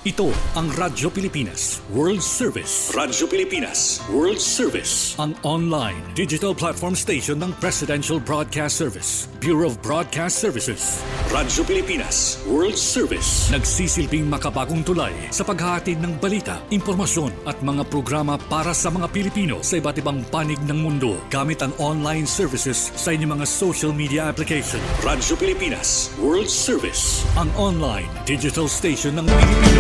Ito ang Radyo Pilipinas World Service. Radyo Pilipinas World Service. Ang online digital platform station ng Presidential Broadcast Service, Bureau of Broadcast Services. Radyo Pilipinas World Service. Nagsisilbing makabagong tulay sa paghahatid ng balita, impormasyon at mga programa para sa mga Pilipino sa iba't ibang panig ng mundo gamit ang online services sa inyong mga social media application. Radyo Pilipinas World Service. Ang online digital station ng Pilipino.